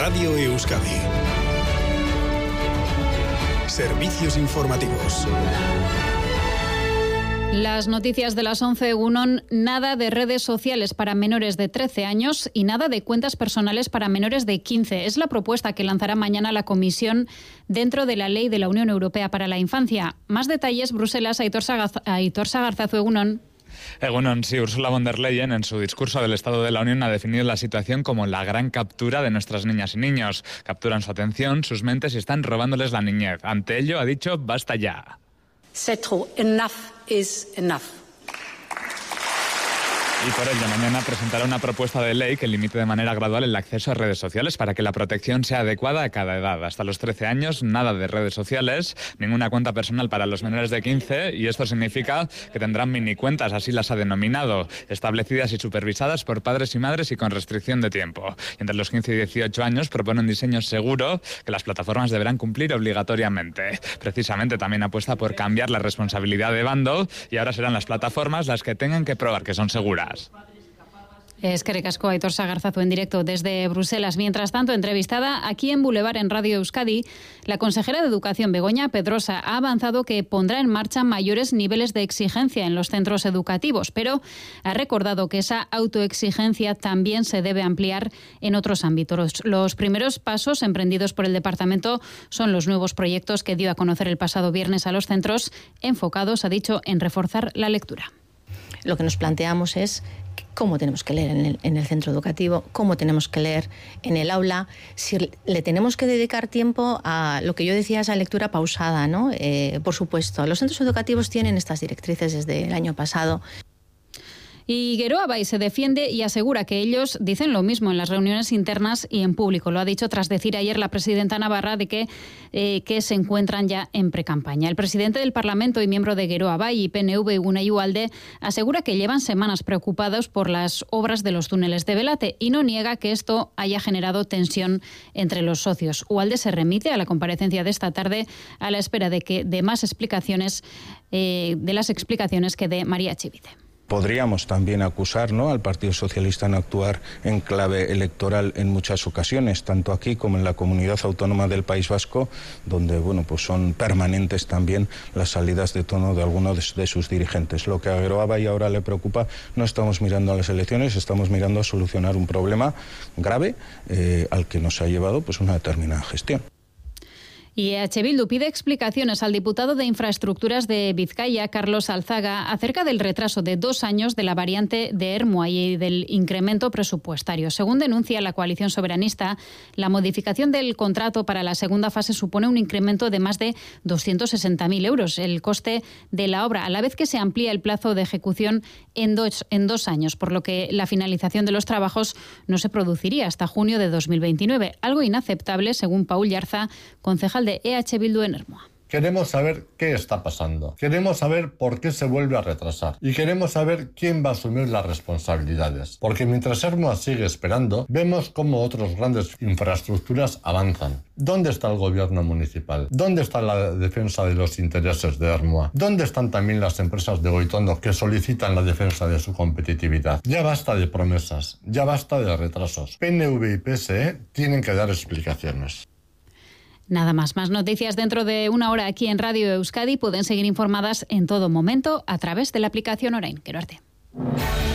Radio Euskadi. Servicios informativos. Las noticias de las 11, Egunon. Nada de redes sociales para menores de 13 años y nada de cuentas personales para menores de 15. Es la propuesta que lanzará mañana la Comisión dentro de la Ley de la Unión Europea para la Infancia. Más detalles, Bruselas, Aitor Sagarzazu, Egunon. Egunon, sí, Ursula von der Leyen en su discurso del Estado de la Unión ha definido la situación como la gran captura de nuestras niñas y niños. Capturan su atención, sus mentes y están robándoles la niñez. Ante ello ha dicho, basta ya. C'est trop. Enough is enough. Y por ello, mañana presentará una propuesta de ley que limite de manera gradual el acceso a redes sociales para que la protección sea adecuada a cada edad. Hasta los 13 años, nada de redes sociales, ninguna cuenta personal para los menores de 15, y esto significa que tendrán minicuentas, así las ha denominado, establecidas y supervisadas por padres y madres y con restricción de tiempo. Y entre los 15 y 18 años propone un diseño seguro que las plataformas deberán cumplir obligatoriamente. Precisamente también apuesta por cambiar la responsabilidad de bando y ahora serán las plataformas las que tengan que probar que son seguras. Eskerrik asko, Aitor Sagarzazu, en directo desde Bruselas. Mientras tanto, entrevistada aquí en Boulevard, en Radio Euskadi, la consejera de Educación, Begoña Pedrosa, ha avanzado que pondrá en marcha mayores niveles de exigencia en los centros educativos, pero ha recordado que esa autoexigencia también se debe ampliar en otros ámbitos. Los primeros pasos emprendidos por el departamento son los nuevos proyectos que dio a conocer el pasado viernes a los centros, enfocados, ha dicho, en reforzar la lectura. Lo que nos planteamos es cómo tenemos que leer en el centro educativo, cómo tenemos que leer en el aula, si le tenemos que dedicar tiempo a lo que yo decía, esa lectura pausada, ¿no? Por supuesto, los centros educativos tienen estas directrices desde el año pasado. Y Geroa Bai se defiende y asegura que ellos dicen lo mismo en las reuniones internas y en público. Lo ha dicho tras decir ayer la presidenta navarra de que se encuentran ya en precampaña. El presidente del Parlamento y miembro de Geroa Bai y PNV, Unai Ugalde, asegura que llevan semanas preocupados por las obras de los túneles de Belate y no niega que esto haya generado tensión entre los socios. Ugalde se remite a la comparecencia de esta tarde a la espera de más explicaciones, de las explicaciones que dé María Chivite. Podríamos también acusar, ¿no?, al Partido Socialista en actuar en clave electoral en muchas ocasiones, tanto aquí como en la Comunidad Autónoma del País Vasco, donde pues son permanentes también las salidas de tono de algunos de sus dirigentes. Lo que a Geroa Bai ahora le preocupa, no estamos mirando a las elecciones, estamos mirando a solucionar un problema grave al que nos ha llevado pues una determinada gestión. Y EH Bildu pide explicaciones al diputado de Infraestructuras de Vizcaya, Carlos Alzaga, acerca del retraso de 2 años de la variante de Ermua y del incremento presupuestario. Según denuncia la coalición soberanista, la modificación del contrato para la segunda fase supone un incremento de más de 260.000 euros, el coste de la obra, a la vez que se amplía el plazo de ejecución en dos años, por lo que la finalización de los trabajos no se produciría hasta junio de 2029. Algo inaceptable, según Paul Yarza, concejal de EH Bildu en Ermua. Queremos saber qué está pasando, queremos saber por qué se vuelve a retrasar y queremos saber quién va a asumir las responsabilidades. Porque mientras Ermua sigue esperando, vemos cómo otras grandes infraestructuras avanzan. ¿Dónde está el gobierno municipal? ¿Dónde está la defensa de los intereses de Ermua? ¿Dónde están también las empresas de Goitondo que solicitan la defensa de su competitividad? Ya basta de promesas, ya basta de retrasos. PNV y PSE tienen que dar explicaciones. Nada más noticias dentro de una hora aquí en Radio Euskadi. Pueden seguir informadas en todo momento a través de la aplicación Orain. Quero arte.